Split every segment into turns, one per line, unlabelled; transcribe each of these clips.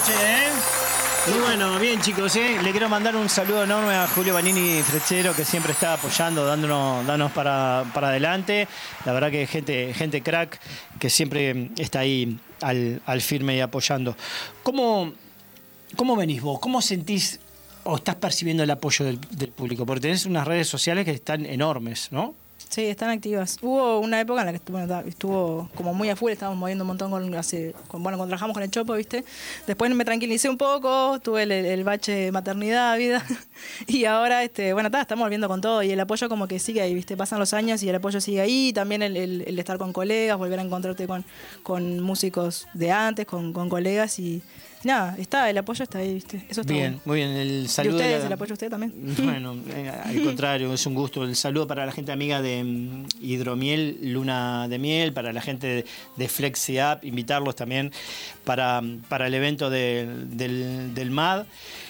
noche, Muy bueno, bien chicos, Le quiero mandar un saludo enorme a Julio Vanini Frechero, que siempre está apoyando, dándonos para adelante. La verdad que gente crack, que siempre está ahí al firme y apoyando. ¿Cómo venís vos? ¿Cómo sentís o estás percibiendo el apoyo del público? Porque tenés unas redes sociales que están enormes, ¿no?
Sí, están activas. Hubo una época en la que estuvo como muy a full, estábamos moviendo un montón cuando trabajamos con el Chopo, ¿viste? Después me tranquilicé un poco, tuve el bache de maternidad, vida, y ahora, estamos volviendo con todo, y el apoyo como que sigue ahí, ¿viste? Pasan los años y el apoyo sigue ahí, también el estar con colegas, volver a encontrarte con músicos de antes, con colegas, y nada, el apoyo está ahí, ¿viste? Eso está
bien,
bueno.
Muy bien. El saludo.
¿Y ustedes, el apoyo a usted también?
Bueno, al contrario, es un gusto. El saludo para la gente amiga de Hidromiel, Luna de Miel, para la gente de Flexi App, invitarlos también para el evento del MAD.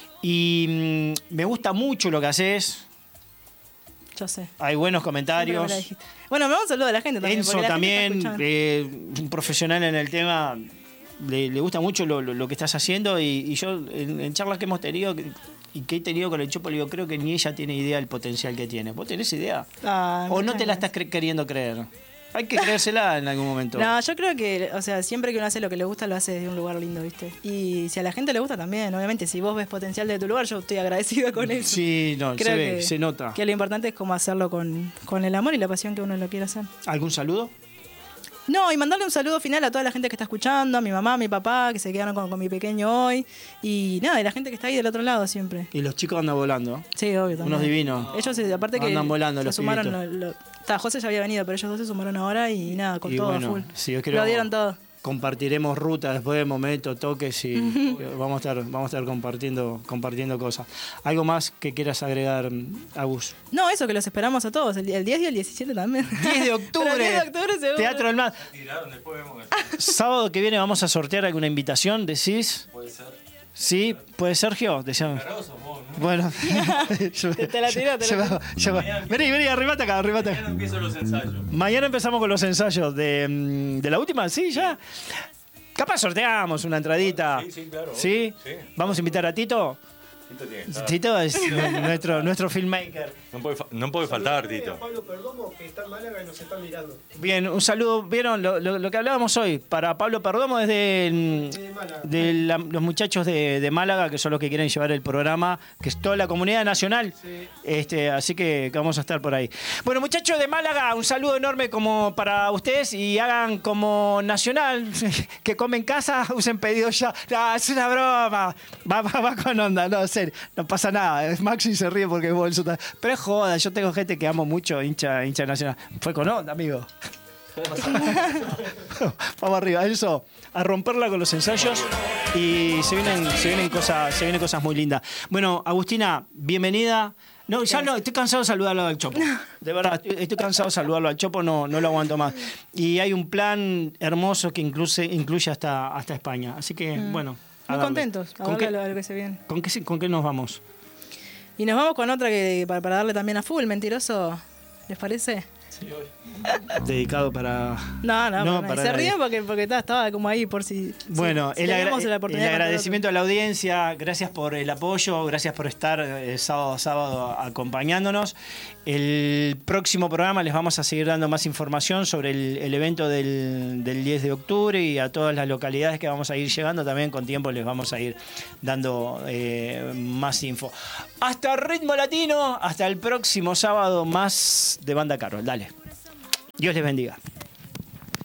Y me gusta mucho lo que haces.
Yo sé.
Hay buenos comentarios.
Bueno, me da un saludo a la gente también.
Enzo también, un profesional en el tema. Le gusta mucho lo que estás haciendo y yo en charlas que hemos tenido y que he tenido con el Chopo, le digo, creo que ni ella tiene idea del potencial que tiene. ¿Vos tenés idea? ¿O no te la estás queriendo creer? Hay que creérsela en algún momento.
No, yo creo que, siempre que uno hace lo que le gusta, lo hace desde un lugar lindo, ¿viste? Y si a la gente le gusta también, obviamente, si vos ves potencial de tu lugar, yo estoy agradecida con eso.
Sí, no, creo se nota.
Que lo importante es cómo hacerlo con el amor y la pasión que uno lo quiere hacer.
¿Algún saludo?
No, y mandarle un saludo final a toda la gente que está escuchando, a mi mamá, a mi papá, que se quedaron con mi pequeño hoy. Y nada, y la gente que está ahí del otro lado siempre.
Y los chicos andan volando.
Sí, obvio también.
Unos divinos.
Ellos, aparte que
andan volando,
se sumaron. José ya había venido, pero ellos dos se sumaron ahora y nada, con todo
bueno,
a full.
Sí, yo
lo dieron todo.
Compartiremos rutas después del momento, toques y vamos a estar compartiendo cosas. ¿Algo más que quieras agregar, Agus?
No, eso, que los esperamos a todos, el 10 y el 17 también.
10 de octubre.
10 de octubre seguro.
Teatro del Mar. Sábado que viene vamos a sortear alguna invitación, ¿decís?
Puede ser.
Sí, puede Sergio. Decíamos. Bueno,
te la tiró.
Vení, arrimate acá.
Mañana empiezan los ensayos.
Mañana empezamos con los ensayos de la última, sí, ya. Capaz sorteamos una entradita.
Sí, claro.
¿Sí?
Sí.
¿Vamos a invitar a Tito? Tito es nuestro filmmaker.
No puede faltar, Tito.
Pablo Perdomo, que está en Málaga y nos está mirando.
Bien, un saludo. ¿Vieron lo que hablábamos hoy? Para Pablo Perdomo es de los muchachos de Málaga, que son los que quieren llevar el programa, que es toda la comunidad nacional. Sí. Así que vamos a estar por ahí. Bueno, muchachos de Málaga, un saludo enorme como para ustedes y hagan como Nacional, que comen casa, usen pedidos ya. No, es una broma. Va con onda, no sé. No pasa nada, Maxi se ríe porque es bolso. Pero es joda, yo tengo gente que amo mucho, hincha nacional. Fue con onda, amigo. Vamos arriba, eso, a romperla con los ensayos y se vienen cosas muy lindas. Bueno, Agustina, bienvenida. No, ya no, estoy cansado de saludarlo al Chopo. De verdad, estoy cansado de saludarlo al Chopo, no lo aguanto más. Y hay un plan hermoso que incluye hasta España. Así que, bueno.
Muy contentos a ver lo que se viene.
¿Con qué nos vamos?
Y nos vamos con otra que para darle también a full, Mentiroso, ¿les parece?
Sí, hoy.
Dedicado para...
No, se ríen porque estaba como ahí por si...
Bueno,
si
el agradecimiento a la audiencia, gracias por el apoyo, gracias por estar sábado a sábado acompañándonos. El próximo programa les vamos a seguir dando más información sobre el evento del 10 de octubre y a todas las localidades que vamos a ir llegando. También con tiempo les vamos a ir dando más info. Hasta Ritmo Latino, hasta el próximo sábado, más de Banda Carol. Dale. Dios les bendiga.